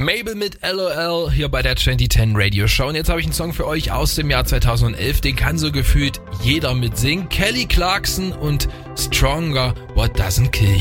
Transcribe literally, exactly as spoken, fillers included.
Mabel mit L O L hier bei der zwanzig zehn Radio Show. Und jetzt habe ich einen Song für euch aus dem Jahr zweitausendelf. Den kann so gefühlt jeder mitsingen. Kelly Clarkson und Stronger, What Doesn't Kill You.